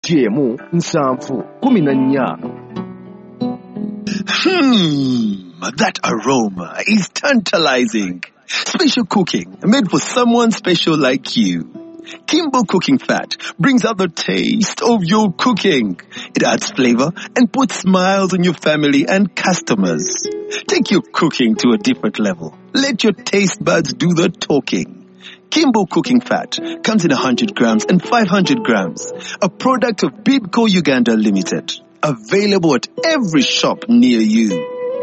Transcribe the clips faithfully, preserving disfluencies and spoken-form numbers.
Jemu nsanvu kumi na nnya. Hmm, that aroma is tantalizing. Special cooking made for someone special like you. Kimbo Cooking Fat brings out the taste of your cooking. It adds flavor and puts smiles on your family and customers. Take your cooking to a different level. Let your taste buds do the talking. Kimbo Cooking Fat comes in one hundred grams and five hundred grams. A product of Bibco Uganda Limited. Available at every shop near you.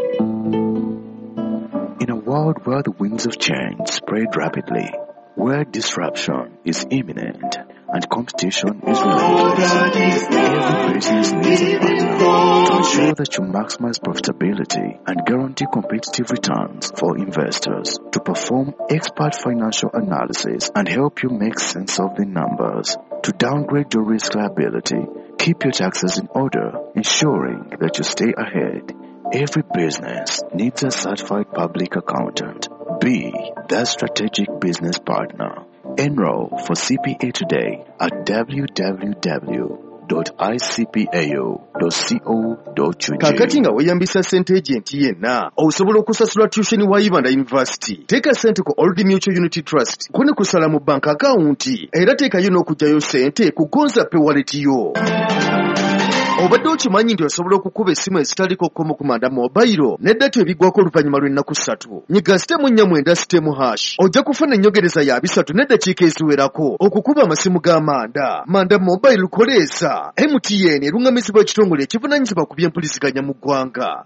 In a world where the winds of change spread rapidly, where disruption is imminent and competition is relentless, every business needs a partner to ensure that you maximize profitability and guarantee competitive returns for investors, to perform expert financial analysis and help you make sense of the numbers, to downgrade your risk liability, keep your taxes in order, ensuring that you stay ahead. Every business needs a certified public accountant. Be their strategic business partner. Enroll for C P A today at w w w dot i c p a o dot co dot u g. Kakati nga weyambisa sente agent yenna osobola okusasula tuition wa Uganda University. Teeka sente ku Old Mutual Unity Trust kune kusala mu bank account era teekayo n'okugyayo sente ku Gonza Pay wallet yo. Obadde okimanyi nti osobola okukuba essimu ezitaliko kkomo ku manda mobile ne data ebigwako oluvannyuma lw'ennaku ssatu. Nyiga sitemu nnya mwenda sitemu hash ojja kufuna ennyongereza ya bisatu n'eddakiika eziwerako okukuba amasimu g'amanda. Manda mobile lukoleeza M T N erungamizibwa ekitongole ekivunaanyizibwa ku by'empuliziganya mu ggwanga.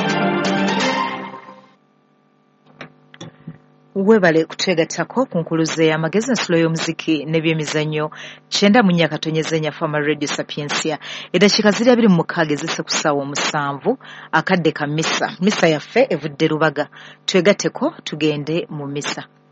Webale kutegatako ku nkuluze y'amagezi ensulo y'omuziki n'ebyemizannyo kyenda mu nnya katonyeza enyafu ama Radio Sapiensia eddakiika ziri abiri mu mukaaga ezisse ku ssaawa omusanvu akadde ka misa misa yaffe evudde Lubaga twegateko tugende mu misa.